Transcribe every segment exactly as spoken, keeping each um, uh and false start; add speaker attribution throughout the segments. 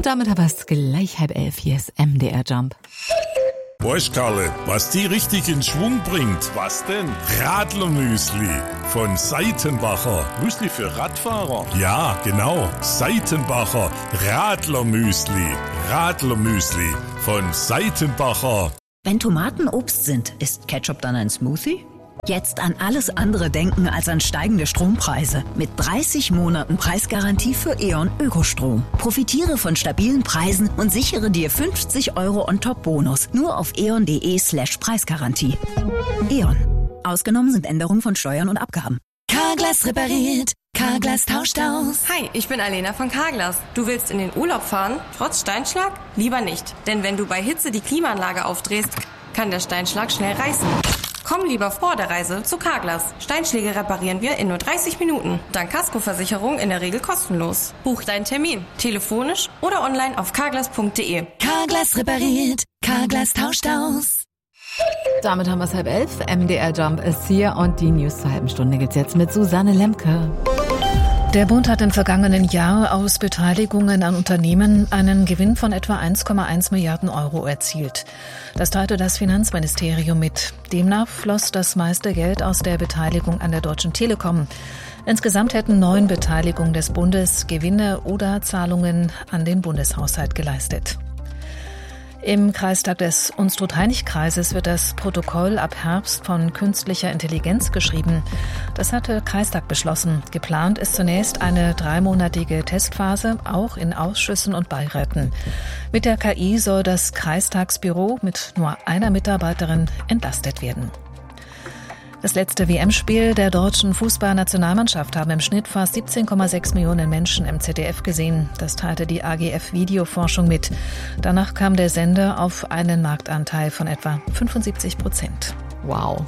Speaker 1: damit haben wir es gleich halb elf. Hier ist M D R Jump.
Speaker 2: Weißt Karle, was die richtig in Schwung bringt?
Speaker 3: Was denn?
Speaker 2: Radlermüsli von Seitenbacher.
Speaker 3: Müsli für Radfahrer?
Speaker 2: Ja, genau. Seitenbacher Radlermüsli. Radlermüsli von Seitenbacher.
Speaker 4: Wenn Tomaten Obst sind, ist Ketchup dann ein Smoothie? Jetzt an alles andere denken als an steigende Strompreise. Mit dreißig Monaten Preisgarantie für E.ON Ökostrom. Profitiere von stabilen Preisen und sichere dir fünfzig Euro on top Bonus. Nur auf eon.de slash Preisgarantie. E.ON. Ausgenommen sind Änderungen von Steuern und Abgaben.
Speaker 5: Carglass repariert. Carglass tauscht aus.
Speaker 6: Hi, ich bin Alena von Carglass. Du willst in den Urlaub fahren, trotz Steinschlag? Lieber nicht. Denn wenn du bei Hitze die Klimaanlage aufdrehst, kann der Steinschlag schnell reißen. Komm lieber vor der Reise zu Carglass. Steinschläge reparieren wir in nur dreißig Minuten. Dank Kaskoversicherung in der Regel kostenlos. Buch deinen Termin. Telefonisch oder online auf carglass punkt de.
Speaker 5: Carglass repariert. Carglass tauscht aus.
Speaker 1: Damit haben wir es halb elf. M D R Jump ist hier und die News zur halben Stunde gibt's jetzt mit Susanne Lemke.
Speaker 7: Der Bund hat im vergangenen Jahr aus Beteiligungen an Unternehmen einen Gewinn von etwa eins Komma eins Milliarden Euro erzielt. Das teilte das Finanzministerium mit. Demnach floss das meiste Geld aus der Beteiligung an der Deutschen Telekom. Insgesamt hätten neun Beteiligungen des Bundes Gewinne oder Zahlungen an den Bundeshaushalt geleistet. Im Kreistag des Unstrut-Heinig-Kreises wird das Protokoll ab Herbst von künstlicher Intelligenz geschrieben. Das hat der Kreistag beschlossen. Geplant ist zunächst eine dreimonatige Testphase, auch in Ausschüssen und Beiräten. Mit der K I soll das Kreistagsbüro mit nur einer Mitarbeiterin entlastet werden. Das letzte W M-Spiel der deutschen Fußballnationalmannschaft haben im Schnitt fast siebzehn Komma sechs Millionen Menschen im Z D F gesehen. Das teilte die A G F Videoforschung mit. Danach kam der Sender auf einen Marktanteil von etwa fünfundsiebzig Prozent.
Speaker 1: Wow.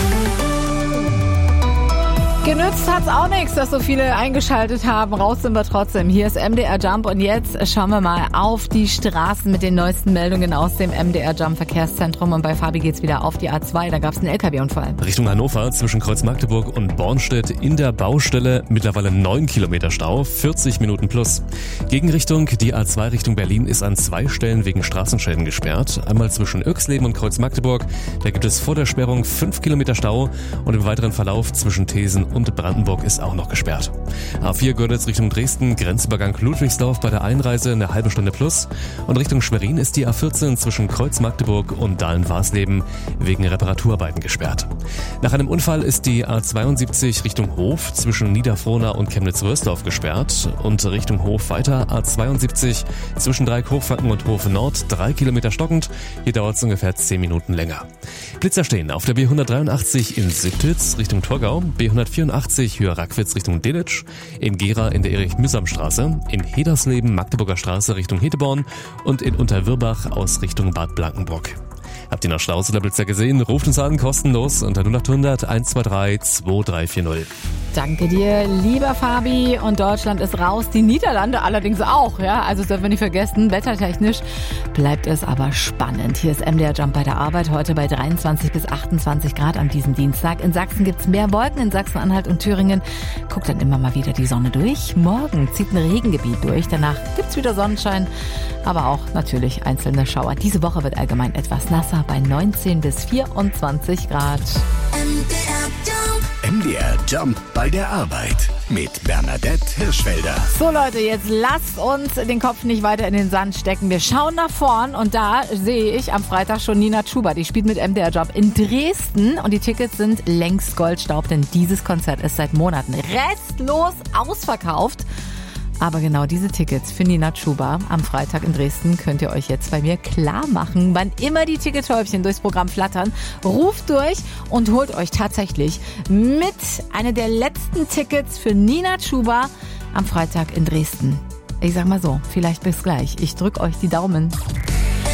Speaker 1: Genützt hat's auch nichts, dass so viele eingeschaltet haben. Raus sind wir trotzdem. Hier ist M D R Jump und jetzt schauen wir mal auf die Straßen mit den neuesten Meldungen aus dem M D R Jump Verkehrszentrum. Und bei Fabi geht's wieder auf die A zwei. Da gab's einen L K W-Unfall.
Speaker 8: Richtung Hannover zwischen Kreuzmagdeburg und Bornstedt in der Baustelle mittlerweile neun Kilometer Stau, vierzig Minuten plus. Gegenrichtung, die A zwei Richtung Berlin ist an zwei Stellen wegen Straßenschäden gesperrt. Einmal zwischen Öxleben und Kreuzmagdeburg. Da gibt es vor der Sperrung fünf Kilometer Stau und im weiteren Verlauf zwischen Thesen und Brandenburg ist auch noch gesperrt. A vier Görlitz Richtung Dresden, Grenzübergang Ludwigsdorf bei der Einreise eine halbe Stunde plus. Und Richtung Schwerin ist die A vierzehn zwischen Kreuzmagdeburg und Dahlen-Warsleben wegen Reparaturarbeiten gesperrt. Nach einem Unfall ist die A zweiundsiebzig Richtung Hof zwischen Niederfrohna und Chemnitz-Wörsdorf gesperrt. Und Richtung Hof weiter A zweiundsiebzig zwischen Dreieck-Hochfranken und Hofe Nord, drei Kilometer stockend. Hier dauert es ungefähr zehn Minuten länger. Blitzer stehen auf der B hundertdreiundachtzig in Süttitz Richtung Torgau, B hundertvierundachtzig Höher-Rackwitz Richtung Delitzsch, in Gera in der Erich-Mühsam-Straße, in Hedersleben Magdeburger Straße Richtung Hedeborn und in Unterwirbach aus Richtung Bad Blankenburg. Habt ihr noch Staus oder Blitzer gesehen? Ruft uns an, kostenlos unter null acht hundert eins zwei drei zwei drei vier null.
Speaker 1: Danke dir, lieber Fabi. Und Deutschland ist raus, die Niederlande allerdings auch. Ja, also das dürfen wir nicht vergessen, wettertechnisch bleibt es aber spannend. Hier ist M D R Jump bei der Arbeit, heute bei dreiundzwanzig bis achtundzwanzig Grad an diesem Dienstag. In Sachsen gibt's mehr Wolken, in Sachsen-Anhalt und Thüringen guckt dann immer mal wieder die Sonne durch. Morgen zieht ein Regengebiet durch, danach gibt's wieder Sonnenschein, aber auch natürlich einzelne Schauer. Diese Woche wird allgemein etwas nasser bei neunzehn bis vierundzwanzig Grad.
Speaker 5: M D R Jump.
Speaker 3: M D R Jump bei der Arbeit mit Bernadette Hirschfelder.
Speaker 1: So Leute, jetzt lasst uns den Kopf nicht weiter in den Sand stecken. Wir schauen nach vorn und da sehe ich am Freitag schon Nina Chuba. Die spielt mit M D R Jump in Dresden und die Tickets sind längst Goldstaub, denn dieses Konzert ist seit Monaten restlos ausverkauft. Aber genau diese Tickets für Nina Chuba am Freitag in Dresden könnt ihr euch jetzt bei mir klar machen. Wann immer die Tickettäubchen durchs Programm flattern, ruft durch und holt euch tatsächlich mit einer der letzten Tickets für Nina Chuba am Freitag in Dresden. Ich sag mal so, vielleicht bis gleich. Ich drück euch die Daumen.